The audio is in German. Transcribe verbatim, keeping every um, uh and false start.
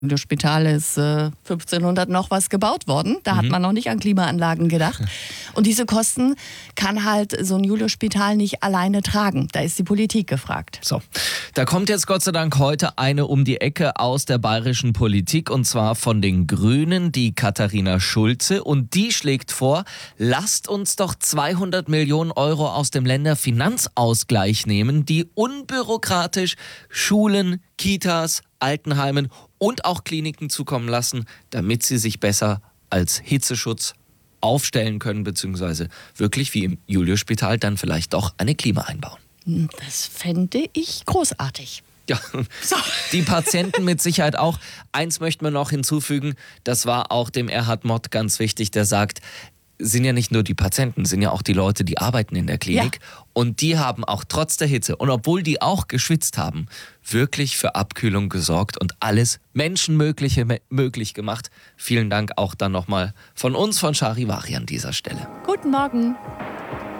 Das Spital ist äh, fünfzehnhundert noch was gebaut worden. Da mhm. hat man noch nicht an Klimaanlagen gedacht. Und diese Kosten kann halt so ein Julius-Spital nicht alleine tragen. Da ist die Politik gefragt. So, da kommt jetzt Gott sei Dank heute eine um die Ecke aus der bayerischen Politik, und zwar von den Grünen, die Katharina Schulze. Und die schlägt vor, lasst uns doch zweihundert Millionen Euro aus dem Länderfinanzausgleich nehmen, die unbürokratisch Schulen, Kitas, Altenheimen und auch Kliniken zukommen lassen, damit sie sich besser als Hitzeschutz aufstellen können, beziehungsweise wirklich wie im Julius-Spital dann vielleicht doch eine Klima einbauen. Das fände ich großartig. Ja, so. Die Patienten mit Sicherheit auch. Eins möchten wir noch hinzufügen, das war auch dem Erhard Mott ganz wichtig, der sagt, sind ja nicht nur die Patienten, sind ja auch die Leute, die arbeiten in der Klinik. Ja. Und die haben auch trotz der Hitze und obwohl die auch geschwitzt haben, wirklich für Abkühlung gesorgt und alles Menschenmögliche möglich gemacht. Vielen Dank auch dann nochmal von uns, von Charivari an dieser Stelle. Guten Morgen.